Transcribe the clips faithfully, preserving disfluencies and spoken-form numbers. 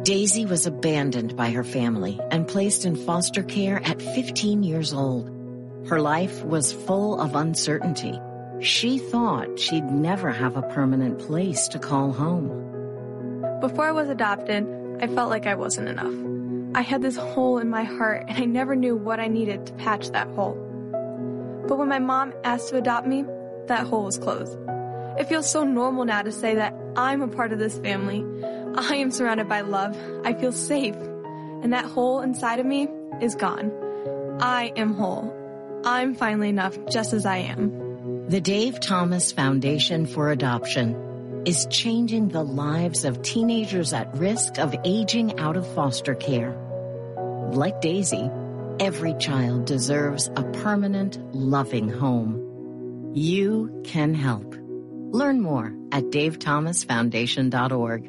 Daisy was abandoned by her family and placed in foster care at fifteen years old. Her life was full of uncertainty. She thought she'd never have a permanent place to call home. Before I was adopted, I felt like I wasn't enough. I had this hole in my heart, and I never knew what I needed to patch that hole. But when my mom asked to adopt me, that hole was closed. It feels so normal now to say that I'm a part of this family. I am surrounded by love. I feel safe. And that hole inside of me is gone. I am whole. I'm finally enough just as I am. The Dave Thomas Foundation for Adoption is changing the lives of teenagers at risk of aging out of foster care. Like Daisy, every child deserves a permanent, loving home. You can help. Learn more at dave thomas foundation dot org.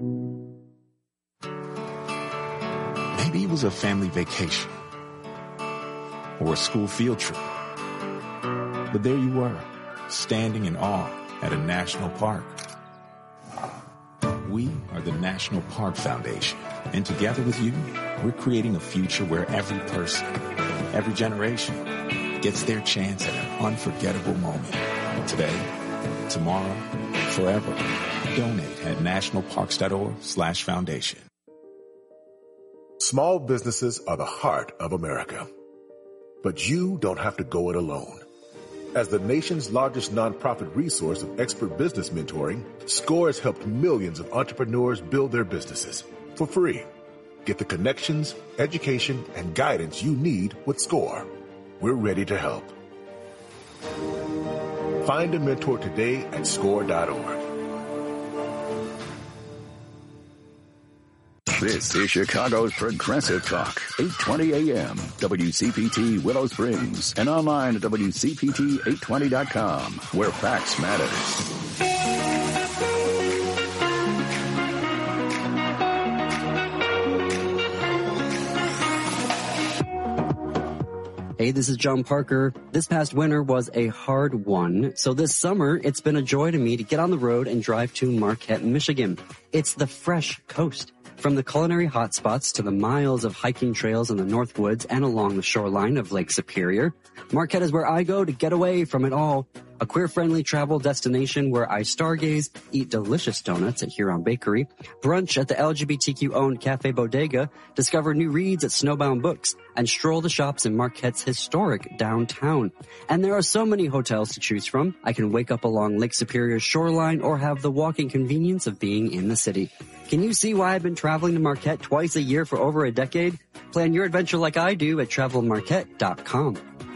Maybe it was a family vacation or a school field trip. But there you were, standing in awe at a national park. We are the National Park Foundation, and together with you, we're creating a future where every person, every generation, gets their chance at an unforgettable moment. Today, tomorrow, forever. Donate at nationalparks.org slash foundation. Small businesses are the heart of America. But you don't have to go it alone. As the nation's largest nonprofit resource of expert business mentoring, SCORE has helped millions of entrepreneurs build their businesses for free. Get the connections, education, and guidance you need with SCORE. We're ready to help. Find a mentor today at score dot org. This is Chicago's Progressive Talk, eight twenty A M, W C P T Willow Springs, and online at W C P T eight twenty dot com, where facts matter. Hey, this is John Parker. This past winter was a hard one, so this summer it's been a joy to me to get on the road and drive to Marquette, Michigan. It's the fresh coast. From the culinary hotspots to the miles of hiking trails in the North Woods and along the shoreline of Lake Superior, Marquette is where I go to get away from it all. A queer-friendly travel destination where I stargaze, eat delicious donuts at Huron Bakery, brunch at the L G B T Q-owned Cafe Bodega, discover new reads at Snowbound Books, and stroll the shops in Marquette's historic downtown. And there are so many hotels to choose from. I can wake up along Lake Superior's shoreline or have the walking convenience of being in the city. Can you see why I've been traveling to Marquette twice a year for over a decade? Plan your adventure like I do at travel marquette dot com.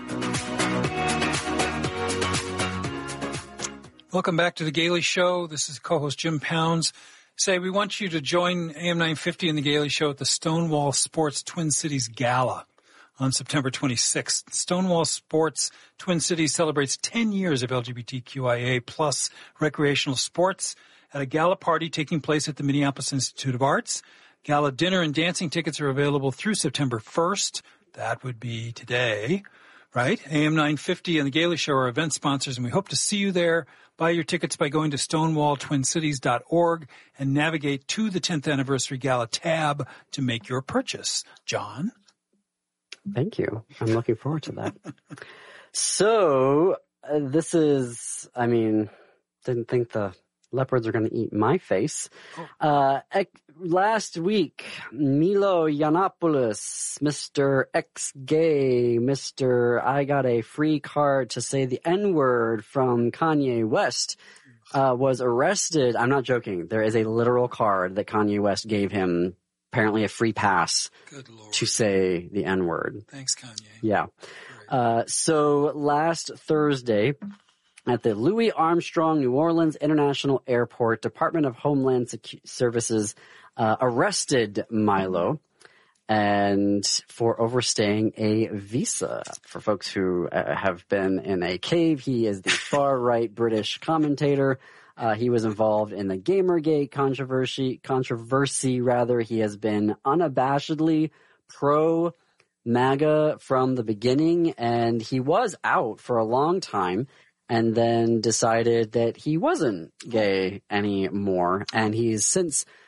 Welcome back to The Gailey Show. This is co-host Jim Pounds. Say, we want you to join A M nine fifty and The Gailey Show at the Stonewall Sports Twin Cities Gala on September twenty-sixth. Stonewall Sports Twin Cities celebrates ten years of L G B T Q I A plus recreational sports at a gala party taking place at the Minneapolis Institute of Arts. Gala dinner and dancing tickets are available through September first. That would be today, right? A M nine fifty and The Gailey Show are event sponsors, and we hope to see you there. Buy your tickets by going to stonewall twin cities dot org and navigate to the tenth Anniversary Gala tab to make your purchase. John? Thank you. I'm looking forward to that. So, uh, this is, I mean, didn't think the leopards are going to eat my face. Uh, ec- last week, Milo Yiannopoulos, Mister X-Gay, Mister I got a free card to say the N-word from Kanye West, uh, was arrested. I'm not joking. There is a literal card that Kanye West gave him, apparently a free pass to say the N-word. Thanks, Kanye. Yeah. Uh, so last Thursday, at the Louis Armstrong New Orleans International Airport, Department of Homeland Secu- Services uh, arrested Milo and for overstaying a visa. For folks who uh, have been in a cave, he is the far-right British commentator. Uh, he was involved in the Gamergate controversy. Controversy, rather, he has been unabashedly pro-MAGA from the beginning, and he was out for a long time. And then decided that he wasn't gay anymore. And he's since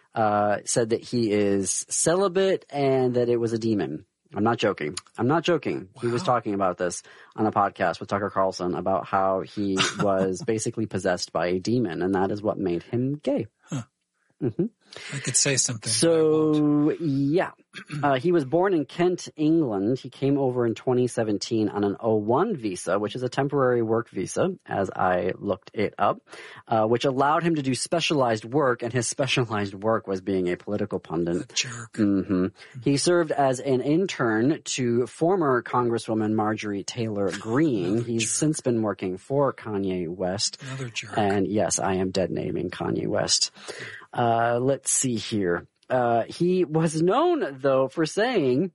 uh, said that he is celibate and that it was a demon. I'm not joking. I'm not joking. Wow. He was talking about this on a podcast with Tucker Carlson about how he was basically possessed by a demon, and that is what made him gay. Huh. Mm-hmm. I could say something. So, yeah. Uh, he was born in Kent, England. He came over in twenty seventeen on an O one visa, which is a temporary work visa, as I looked it up, uh, which allowed him to do specialized work, and his specialized work was being a political pundit. A jerk. Mm-hmm. He served as an intern to former Congresswoman Marjorie Taylor Greene. He's jerk. since been working for Kanye West. Another jerk. And yes, I am dead naming Kanye West. Uh, let's see here. Uh, he was known, though, for saying,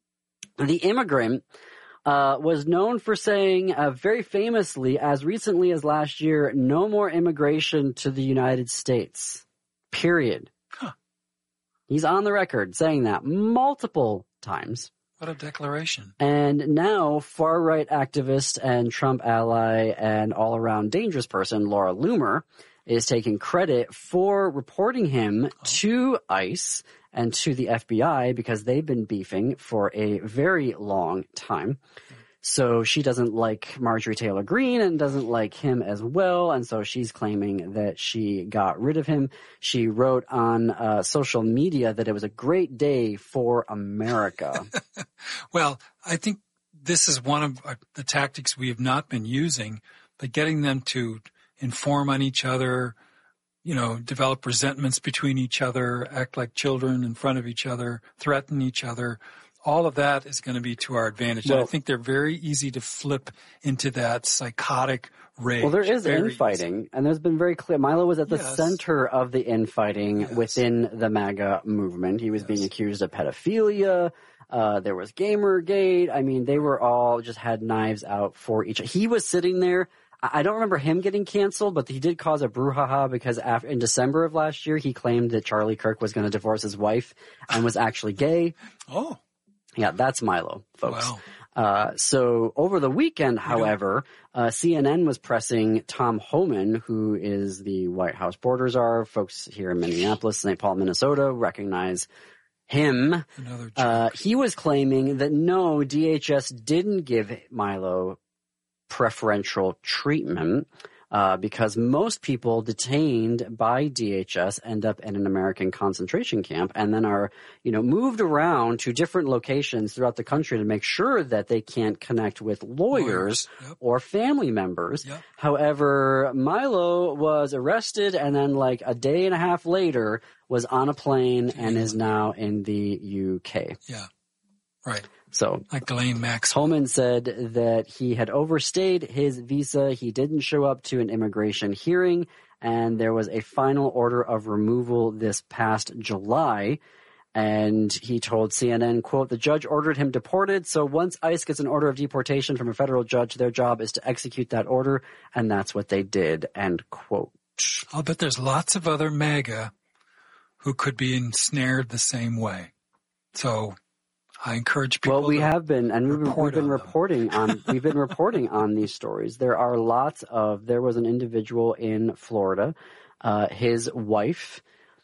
the immigrant, uh, was known for saying, uh, very famously, as recently as last year, no more immigration to the United States. Period. Huh. He's on the record saying that multiple times. What a declaration. And now far-right activist and Trump ally and all-around dangerous person, Laura Loomer, is taking credit for reporting him oh. to ICE and to the F B I because they've been beefing for a very long time. So she doesn't like Marjorie Taylor Greene and doesn't like him as well, and so she's claiming that she got rid of him. She wrote on uh, social media that it was a great day for America. Well, I think this is one of the tactics we have not been using, but getting them to inform on each other, you know, develop resentments between each other, act like children in front of each other, threaten each other. All of that is going to be to our advantage. Well, and I think they're very easy to flip into that psychotic rage. Well, there is very infighting, easy. And there's been very clear. Milo was at the yes. center of the infighting yes. within the MAGA movement. He was yes. being accused of pedophilia. Uh, there was Gamergate. I mean, they were all just had knives out for each other. He was sitting there. I don't remember him getting canceled, but he did cause a brouhaha because after, in December of last year, he claimed that Charlie Kirk was going to divorce his wife and was actually gay. Oh. Yeah, that's Milo, folks. Wow. Uh, so over the weekend, however, uh, C N N was pressing Tom Homan, who is the White House border czar. Folks here in Minneapolis, Saint Paul, Minnesota recognize him. Another uh, he was claiming that no, D H S didn't give Milo preferential treatment uh, because most people detained by D H S end up in an American concentration camp and then are, you know, moved around to different locations throughout the country to make sure that they can't connect with lawyers, lawyers. Yep. or family members. Yep. However, Milo was arrested and then like a day and a half later was on a plane and is now in the U K. Yeah, right. So, like Ghislaine Max. Holman said that he had overstayed his visa. He didn't show up to an immigration hearing, and there was a final order of removal this past July. And he told C N N, quote, the judge ordered him deported. So once ICE gets an order of deportation from a federal judge, their job is to execute that order. And that's what they did, end quote. I'll bet there's lots of other MAGA who could be ensnared the same way. So I encourage people. Well, we to have been, and we've, we've been on reporting on. We've been reporting on these stories. There are lots of. There was an individual in Florida. Uh, his wife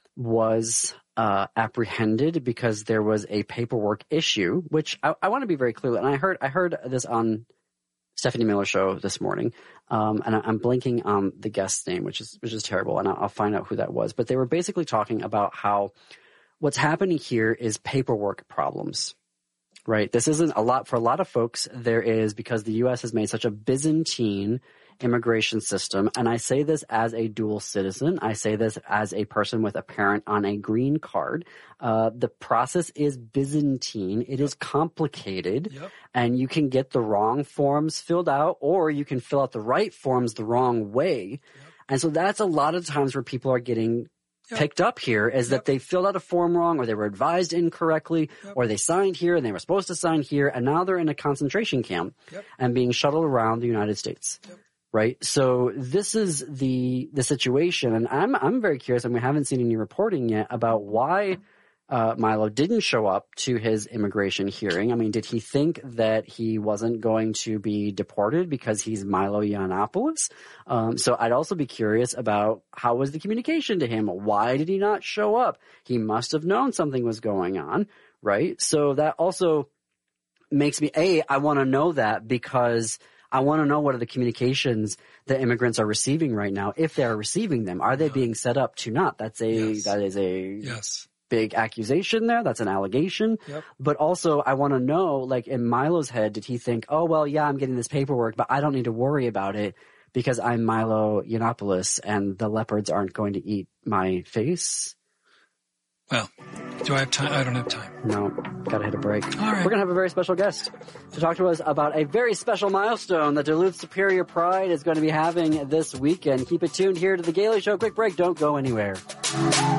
was uh, apprehended because there was a paperwork issue. Which I, I want to be very clear. And I heard. I heard this on Stephanie Miller's show this morning. Um, and I, I'm blanking on the guest's name, which is which is terrible. And I'll, I'll find out who that was. But they were basically talking about how what's happening here is paperwork problems. Right. This isn't a lot for a lot of folks. There is because the U S has made such a Byzantine immigration system. And I say this as a dual citizen. I say this as a person with a parent on a green card. Uh, the process is Byzantine. It yep. is complicated yep. and you can get the wrong forms filled out or you can fill out the right forms the wrong way. Yep. And so that's a lot of times where people are getting Yep. picked up here is yep. that they filled out a form wrong or they were advised incorrectly yep. or they signed here and they were supposed to sign here and now they're in a concentration camp yep. and being shuttled around the United States. Yep. Right? So this is the the situation and I'm I'm very curious and we haven't seen any reporting yet about why uh, Milo didn't show up to his immigration hearing? I mean, did he think that he wasn't going to be deported because he's Milo Yiannopoulos? Um, so I'd also be curious about how was the communication to him? Why did he not show up? He must have known something was going on, right? So that also makes me, A, I want to know that because I want to know what are the communications that immigrants are receiving right now, if they are receiving them. Are they being set up to not? That's a, yes. that is a yes. big accusation there. That's an allegation. Yep. But also I want to know, like in Milo's head, did he think, oh, well, yeah, I'm getting this paperwork, but I don't need to worry about it because I'm Milo Yiannopoulos and the leopards aren't going to eat my face? Well, do I have time? I don't have time. No, gotta hit a break. All right. We're gonna have a very special guest to talk to us about a very special milestone that Duluth Superior Pride is going to be having this weekend. Keep it tuned here to The Gailey Show. Quick break. Don't go anywhere.